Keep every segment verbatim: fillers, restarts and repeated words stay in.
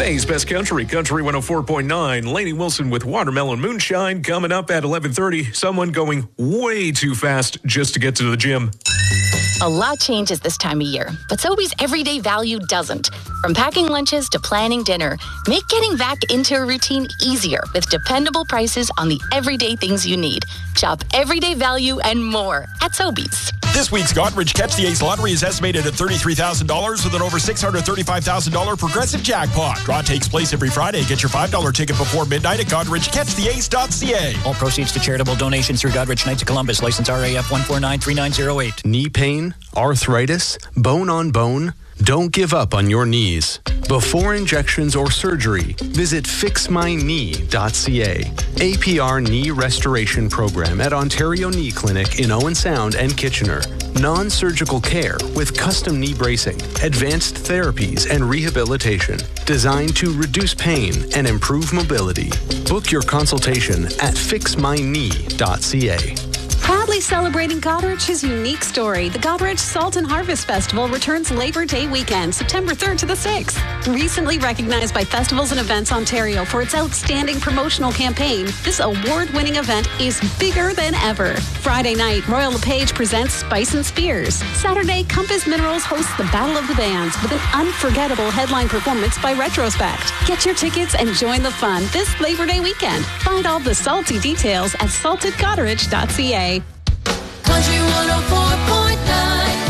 Today's best country, Country one oh four point nine. Lainey Wilson with Watermelon Moonshine coming up at eleven thirty. Someone going way too fast just to get to the gym. A lot changes this time of year, but Sobeys Everyday Value doesn't. From packing lunches to planning dinner, make getting back into a routine easier with dependable prices on the everyday things you need. Shop Everyday Value and more at Sobeys. This week's Goderich Catch the Ace Lottery is estimated at thirty-three thousand dollars with an over six hundred thirty-five thousand dollars progressive jackpot. Draw takes place every Friday. Get your five dollars ticket before midnight at Goderich Catch the Ace dot c a. All proceeds to charitable donations through Goderich Knights of Columbus. License R A F one four nine three nine zero eight. Knee pain, arthritis, bone on bone? Don't give up on your knees. Before injections or surgery, visit fix my knee dot c a. A P R Knee Restoration Program at Ontario Knee Clinic in Owen Sound and Kitchener. Non-surgical care with custom knee bracing, advanced therapies, and rehabilitation designed to reduce pain and improve mobility. Book your consultation at fix my knee dot c a. Proudly celebrating Goderich's unique story, the Goderich Salt and Harvest Festival returns Labor Day weekend, September third to the sixth. Recently recognized by Festivals and Events Ontario for its outstanding promotional campaign, this award-winning event is bigger than ever. Friday night, Royal LePage presents Spice and Spears. Saturday, Compass Minerals hosts the Battle of the Bands with an unforgettable headline performance by Retrospect. Get your tickets and join the fun this Labor Day weekend. Find all the salty details at salted goderich dot c a. Country one oh four point nine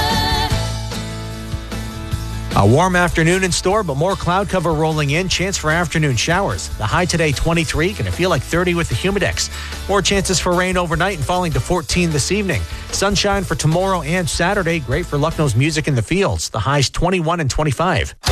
weather. A warm afternoon in store, but more cloud cover rolling in. Chance for afternoon showers. The high today, twenty-three. Going to feel like thirty with the Humidex. More chances for rain overnight and falling to fourteen this evening. Sunshine for tomorrow and Saturday. Great for Lucknow's music in the fields. The highs twenty-one and twenty-five.